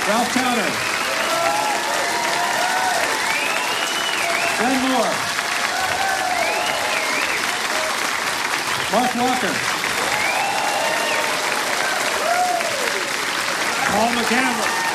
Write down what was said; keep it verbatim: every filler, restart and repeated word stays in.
Ralph Towner. Glenn Moore. Mark Walker. Paul McCampbell.